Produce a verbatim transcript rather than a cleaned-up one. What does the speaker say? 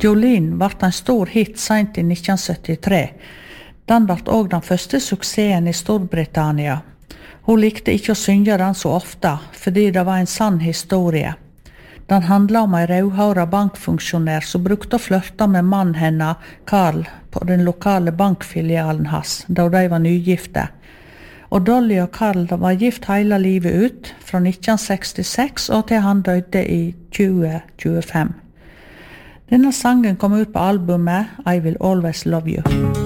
Jolene ble en stor hit sent i nitten syttitre. Den ble også den første suksessen i Storbritannia. Hun likte ikke å synge den så ofte, fordi det var en sann historie. Den handlet om en rødhåret bankfunksjonær som brukte å flørte med mannen henne, Carl, på den lokale bankfilialen hans, da de var nygifte. Og Dolly og Carl var gift hele livet ut, fra nitten sekstiseks og til han døde i tjue tjuefem. Denne sangen kom ut på albumet I Will Always Love You.